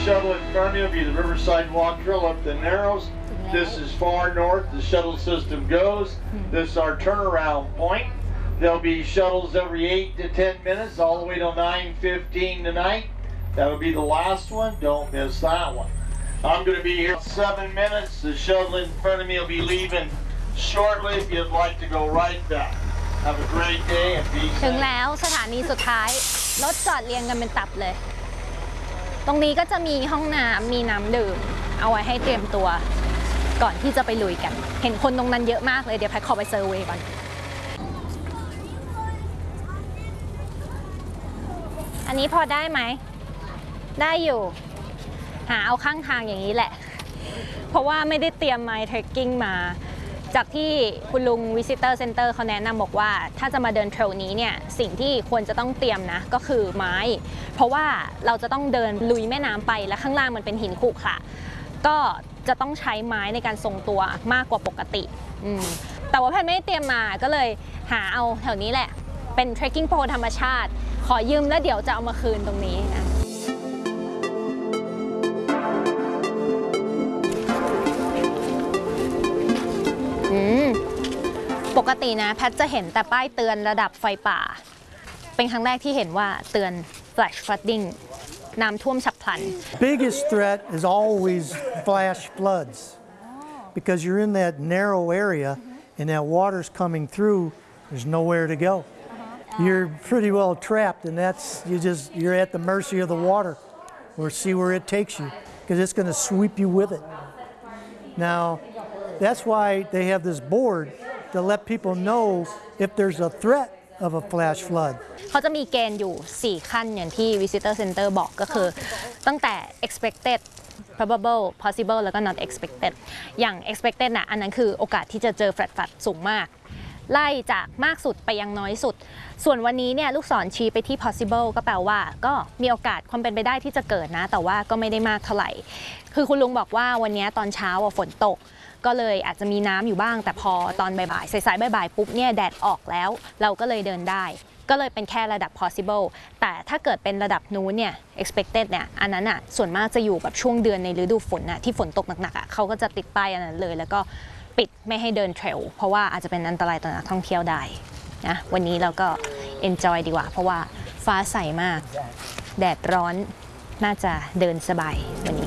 shuttle in front of you will be the Riverside Walk Trail up the Narrows. This is far north. The shuttle system goes. This is our turnaround point. There'll be shuttles every 8 to 10 minutes, all the way till 9:15 tonight. That'll be the last one. Don't miss that one. I'm going to be here 7 minutes. The shuttle in front of me will be leaving shortly. If you'd like to go right back. Have a great day and be safe. ถึงแล้วสถานีสุดท้ายรถจอดเรียงกันเป็นตับเลยตรงนี้ก็จะมีห้องน้ำมีน้ำดื่มเอาไว้ให้เตรียมตัวก่อนที่จะไปลุยกันเห็นคนตรงนั้นเยอะมากเลยเดี๋ยวแพทขอไปเซอร์เวย์ก่อนอันนี้พอได้ไหมได้อยู่หาเอาข้างทางอย่างนี้แหละเพราะว่าไม่ได้เตรียมไม้เทรคกิ้งมาจากที่คุณลุง Visitor Center เขาแนะนำบอกว่าถ้าจะมาเดินเทรลนี้เนี่ยสิ่งที่ควรจะต้องเตรียมนะก็คือไม้เพราะว่าเราจะต้องเดินลุยแม่น้ำไปและข้างล่างมันเป็นหินขรุขระก็จะต้องใช้ไม้ในการทรงตัวมากกว่าปกติแต่ว่าแพทไม่ได้เตรียมมาก็เลยหาเอาแถวนี้แหละเป็นเทรคกิ้งโพลธรรมชาติขอยืมแล้วเดี๋ยวจะเอามาคืนตรงนี้นะปกตินะแพทจะเห็นแต่ป้ายเตือนระดับไฟป่าเป็นครั้งแรกที่เห็นว่าเตือน flash flooding น้ำท่วมฉับพลัน Biggest threat is always flash floods because you're in that narrow area and that water's coming through there's nowhere to go you're pretty well trapped and you're at the mercy of the water or see where it takes you because it's going to sweep you with it now that's why they have this board to let people know if there's a threat of a flash flood เขาจะมีเกณฑ์อยู่ 4 ขั้นอย่างที่ Visitor Center บอกก็คือตั้งแต่ expected probable possible แล้วก็ not expected อย่าง expected นะอันนั้นคือโอกาสที่จะเจอ flash flood สูงมากไล่จากมากสุดไปยังน้อยสุดส่วนวันนี้เนี่ยลูกศรชี้ไปที่ possible ก็แปลว่าก็มีโอกาสความเป็นไปได้ที่จะเกิดนะแต่ว่าก็ไม่ได้มากเท่าไหร่คือคุณลุงบอกว่าวันนี้ตอนเช้าฝนตกก็เลยอาจจะมีน้ำอยู่บ้างแต่พอตอนบ่ายๆสายๆบ่ายๆปุ๊บเนี่ยแดดออกแล้วเราก็เลยเดินได้ก็เลยเป็นแค่ระดับ possible แต่ถ้าเกิดเป็นระดับนู้นเนี่ย expected เนี่ยอันนั้นอ่ะส่วนมากจะอยู่แบบช่วงเดือนในฤดูฝนน่ะที่ฝนตกหนักๆอ่ะเขาก็จะติดป้ายอันนั้นเลยแล้วก็ปิดไม่ให้เดินเทรลเพราะว่าอาจจะเป็นอันตรายต่อนักท่องเที่ยวได้นะวันนี้เราก็ enjoy ดีกว่าเพราะว่าฟ้าใสมากแดดร้อนน่าจะเดินสบายวันนี้